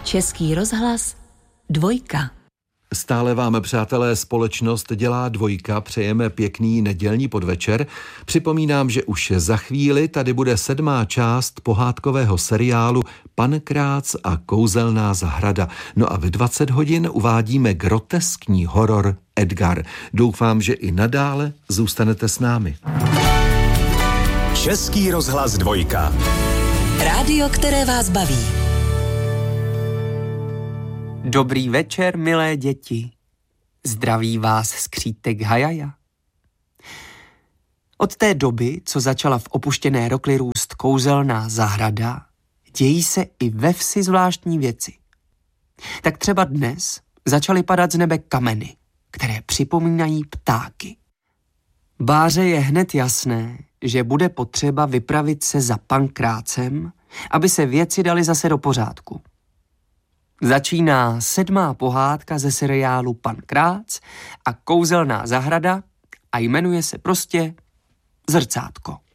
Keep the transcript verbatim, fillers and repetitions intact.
Český rozhlas Dvojka. Stále vám, přátelé, společnost dělá Dvojka, přejeme pěkný nedělní podvečer. Připomínám, že už za chvíli tady bude sedmá část pohádkového seriálu Pankrác a kouzelná zahrada. No a ve dvacet hodin uvádíme groteskní horor Edgar. Doufám, že i nadále zůstanete s námi. Český rozhlas Dvojka. Rádio, které vás baví. Dobrý večer, milé děti. Zdraví vás skřítek Hajaja. Od té doby, co začala v opuštěné rokli růst kouzelná zahrada, dějí se i ve vsi zvláštní věci. Tak třeba dnes začaly padat z nebe kameny, které připomínají ptáky. Báře je hned jasné, že bude potřeba vypravit se za Pankrácem, aby se věci daly zase do pořádku. Začíná sedmá pohádka ze seriálu Pankrác a kouzelná zahrada a jmenuje se prostě Zrcátko.